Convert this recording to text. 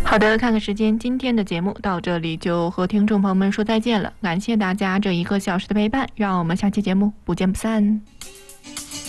好的，看看时间，今天的节目到这里就和听众朋友们说再见了，感谢大家这1个小时的陪伴，让我们下期节目不见不散。